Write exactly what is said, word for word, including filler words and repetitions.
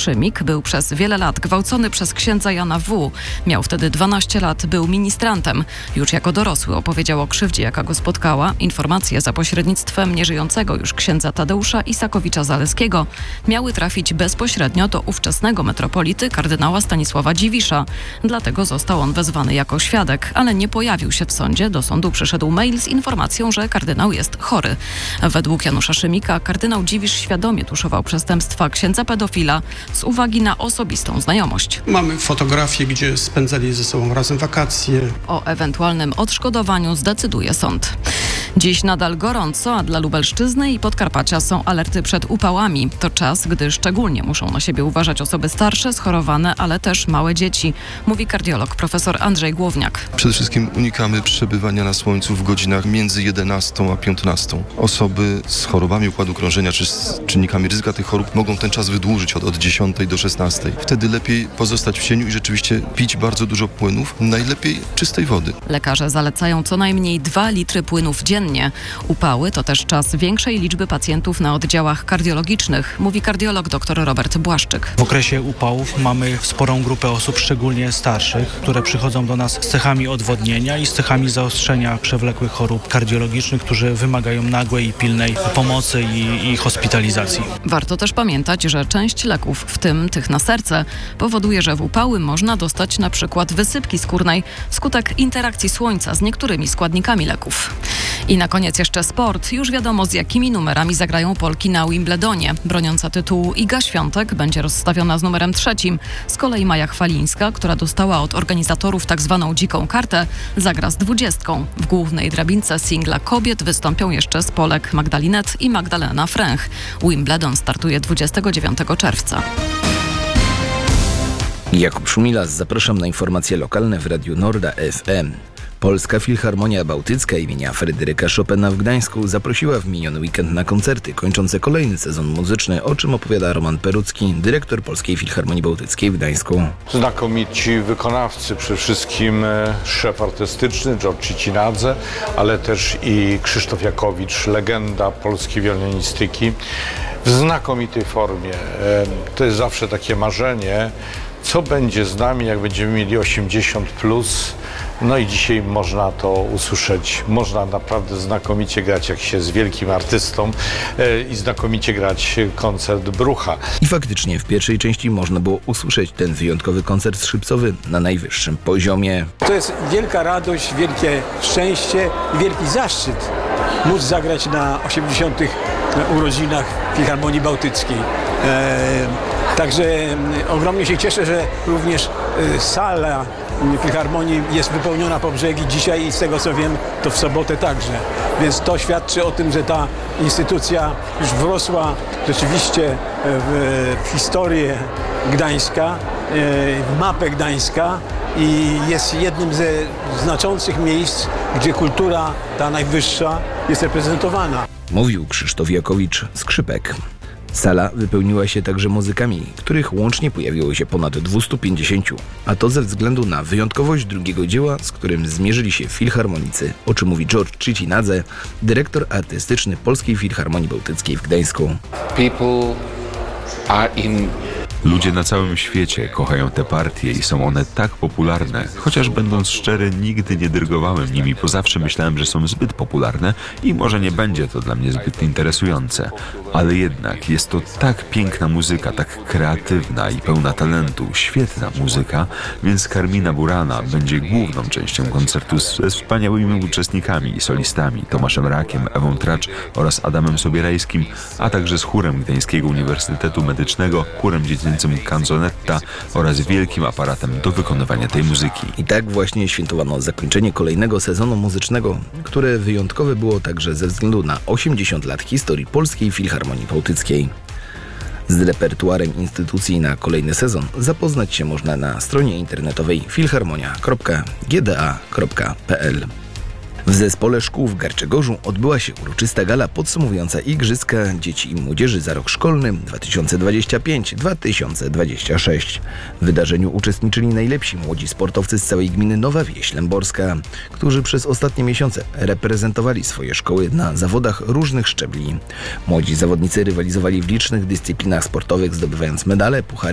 Szymik był przez wiele lat gwałcony przez księdza Jana W. Miał wtedy dwanaście lat, był ministrantem. Już jako dorosły opowiedział o krzywdzie, jaka go spotkała. Informacje za pośrednictwem nieżyjącego już księdza Tadeusza Isakowicza-Zaleskiego miały trafić bezpośrednio do ówczesnego metropolity kardynała Stanisława Dziwisza. Dlatego został on wezwany jako świadek, ale nie pojawił się w sądzie. Do sądu przyszedł mail z informacją, że kardynał jest chory. Według Janusza Szymika kardynał Dziwisz świadomie tuszował przestępstwa księdza pedofila z uwagi na osobistą znajomość. Mamy fotografie, gdzie spędzali ze sobą razem wakacje. O ewentualnym odszkodowaniu zdecyduje sąd. Dziś nadal gorąco, a dla Lubelszczyzny i Podkarpacia są alerty przed upałami. To czas, gdy szczególnie muszą na siebie uważać osoby starsze, schorowane, ale też małe dzieci, mówi kardiolog profesor Andrzej Głowniak. Przede wszystkim unikamy przebywania na słońcu w godzinach między jedenastą a piętnastą. Osoby z chorobami układu krążenia czy z czynnikami ryzyka tych chorób mogą ten czas wydłużyć od, od dziesiątej do szesnastej. Wtedy lepiej pozostać w cieniu i rzeczywiście pić bardzo dużo płynów, najlepiej czystej wody. Lekarze zalecają co najmniej dwa litry płynów dziennie. Upały to też czas większej liczby pacjentów na oddziałach kardiologicznych, mówi kardiolog dr Robert Błaszczyk. W okresie upałów mamy sporą grupę osób, szczególnie starszych, które przychodzą do nas z cechami odwodnienia i z cechami zaostrzenia przewlekłych chorób kardiologicznych, którzy wymagają nagłej i pilnej pomocy i, i hospitalizacji. Warto też pamiętać, że część leków, w tym tych na serce, powoduje, że w upały można dostać na przykład wysypki skórnej wskutek interakcji słońca z niektórymi składnikami leków. I na koniec jeszcze sport. Już wiadomo, z jakimi numerami zagrają Polki na Wimbledonie. Broniąca tytułu Iga Świątek będzie rozstawiona z numerem trzecim. Z kolei Maja Chwalińska, która dostała od organizatorów tak zwaną dziką kartę, zagra z dwudziestką. W głównej drabince singla kobiet wystąpią jeszcze z Polek Magdalinet i Magdalena Fręch. Wimbledon startuje dwudziestego dziewiątego czerwca. Jakub Szumilas, zapraszam na informacje lokalne w Radiu Norda F M. Polska Filharmonia Bałtycka imienia Fryderyka Chopina w Gdańsku zaprosiła w miniony weekend na koncerty kończące kolejny sezon muzyczny, o czym opowiada Roman Perucki, dyrektor Polskiej Filharmonii Bałtyckiej w Gdańsku. Znakomici wykonawcy, przede wszystkim szef artystyczny George Cicinadze, ale też i Krzysztof Jakowicz, legenda polskiej wiolonistyki w znakomitej formie. To jest zawsze takie marzenie, co będzie z nami, jak będziemy mieli osiemdziesiąt plus. No i dzisiaj można to usłyszeć. Można naprawdę znakomicie grać, jak się z wielkim artystą e, i znakomicie grać koncert Brucha. I faktycznie w pierwszej części można było usłyszeć ten wyjątkowy koncert skrzypcowy na najwyższym poziomie. To jest wielka radość, wielkie szczęście i wielki zaszczyt móc zagrać na osiemdziesiątych urodzinach Filharmonii Bałtyckiej. E, Także ogromnie się cieszę, że również sala Filharmonii jest wypełniona po brzegi dzisiaj i z tego co wiem, to w sobotę także. Więc to świadczy o tym, że ta instytucja już wrosła rzeczywiście w, w historię Gdańska, w mapę Gdańska i jest jednym ze znaczących miejsc, gdzie kultura ta najwyższa jest reprezentowana. Mówił Krzysztof Jakowicz, skrzypek. Sala wypełniła się także muzykami, których łącznie pojawiło się ponad dwieście pięćdziesiąt, a to ze względu na wyjątkowość drugiego dzieła, z którym zmierzyli się filharmonicy, o czym mówi George Cicinadze, dyrektor artystyczny Polskiej Filharmonii Bałtyckiej w Gdańsku. People are in Ludzie na całym świecie kochają te partie i są one tak popularne. Chociaż będąc szczery, nigdy nie dyrygowałem nimi, bo zawsze myślałem, że są zbyt popularne i może nie będzie to dla mnie zbyt interesujące. Ale jednak jest to tak piękna muzyka, tak kreatywna i pełna talentu, świetna muzyka, więc Carmina Burana będzie główną częścią koncertu ze wspaniałymi uczestnikami i solistami Tomaszem Rakiem, Ewą Tracz oraz Adamem Sobierajskim, a także z chórem Gdańskiego Uniwersytetu Medycznego, chórem dziecięcym Canzonetta oraz wielkim aparatem do wykonywania tej muzyki. I tak właśnie świętowano zakończenie kolejnego sezonu muzycznego, które wyjątkowe było także ze względu na osiemdziesiąt lat historii Polskiej Filharmonii Bałtyckiej. Z repertuarem instytucji na kolejny sezon zapoznać się można na stronie internetowej filharmonia kropka g d a kropka p l. W Zespole Szkół w Garczegorzu odbyła się uroczysta gala podsumowująca Igrzyska Dzieci i Młodzieży za rok szkolny dwa tysiące dwudziesty piąty dwa tysiące dwudziesty szósty. W wydarzeniu uczestniczyli najlepsi młodzi sportowcy z całej gminy Nowa Wieś Lęborska, którzy przez ostatnie miesiące reprezentowali swoje szkoły na zawodach różnych szczebli. Młodzi zawodnicy rywalizowali w licznych dyscyplinach sportowych, zdobywając medale, puchary